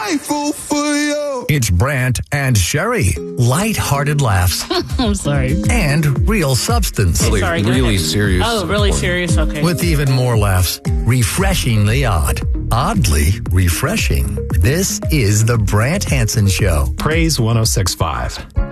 grateful for you. It's Brant and Sherry. Light-hearted laughs I'm sorry. and real substance. Sorry, go really ahead. serious. Oh, really serious? Okay. With even more laughs. Refreshingly odd. Oddly refreshing. This is the Brant Hansen Show. Praise 106.5.